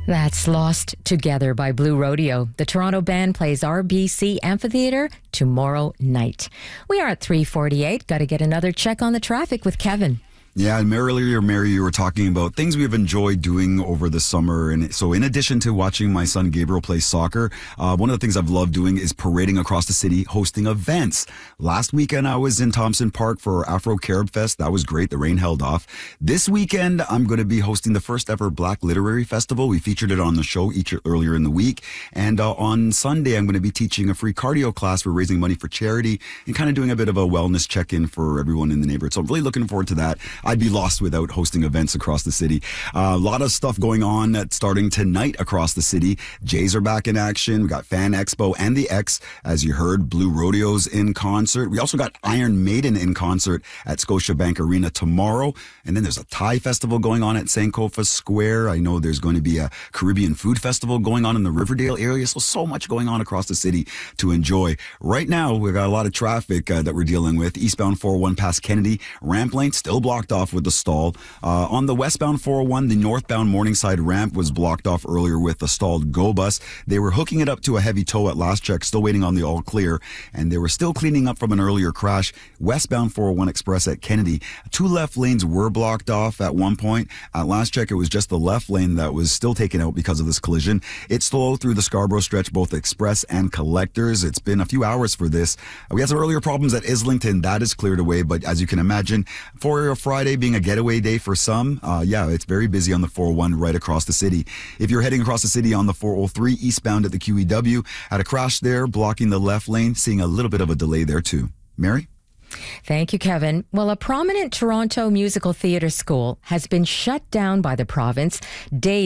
That's Lost Together by Blue Rodeo. The Toronto band plays RBC Amphitheatre tomorrow night. We are at 3:48. Got to get another check on the traffic with Kevin. Yeah, and earlier, Mary, you were talking about things we've enjoyed doing over the summer. And so in addition to watching my son Gabriel play soccer, one of the things I've loved doing is parading across the city, hosting events. Last weekend, I was in Thompson Park for Afro Carib Fest. That was great. The rain held off. This weekend, I'm going to be hosting the first ever Black Literary Festival. We featured it on the show earlier in the week. And on Sunday, I'm going to be teaching a free cardio class. We're raising money for charity and kind of doing a bit of a wellness check-in for everyone in the neighborhood. So I'm really looking forward to that. I'd be lost without hosting events across the city. A lot of stuff going on starting tonight across the city. Jays are back in action. We got Fan Expo and the X. As you heard, Blue Rodeo's in concert. We also got Iron Maiden in concert at Scotiabank Arena tomorrow. And then there's a Thai festival going on at Sankofa Square. I know there's going to be a Caribbean food festival going on in the Riverdale area. So much going on across the city to enjoy. Right now, we've got a lot of traffic that we're dealing with. Eastbound 401 past Kennedy. Ramp lane still blocked off with the stall. On the westbound 401, the northbound Morningside ramp was blocked off earlier with a stalled GO bus. They were hooking it up to a heavy tow at last check, still waiting on the all clear, and they were still cleaning up from an earlier crash. Westbound 401 Express at Kennedy, 2 left lanes were blocked off at one point. At last check, it was just the left lane that was still taken out because of this collision. It's slow through the Scarborough stretch, both Express and Collectors. It's been a few hours for this. We had some earlier problems at Islington. That is cleared away, but as you can imagine, for a Friday being a getaway day for some, it's very busy on the 401 right across the city. If you're heading across the city on the 403 eastbound at the QEW, had a crash there blocking the left lane, seeing a little bit of a delay there too. Mary? Thank you, Kevin. Well, a prominent Toronto musical theatre school has been shut down by the province days